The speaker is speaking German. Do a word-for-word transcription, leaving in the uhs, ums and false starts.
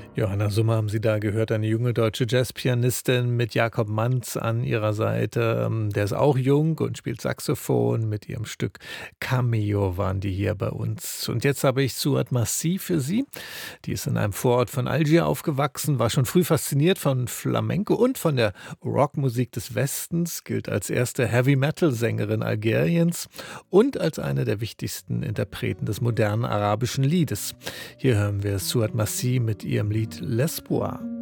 Johanna Summer haben Sie da gehört, eine junge deutsche Jazzpianistin mit Jakob Manz an ihrer Seite. Ähm, Der ist auch jung und spielt Saxophon. Mit ihrem Stück Cameo waren die hier bei uns. Und jetzt habe ich Suad Massi für Sie. Die ist in einem Vorort von Algier aufgewachsen, war schon früh fasziniert von Flamenco und von der Rockmusik des Westens, gilt als erste Heavy-Metal-Sängerin Algeriens und als eine der wichtigsten Interpreten des modernen arabischen Liedes. Hier hören wir Suad Massi mit ihrem Lied L'Espoir.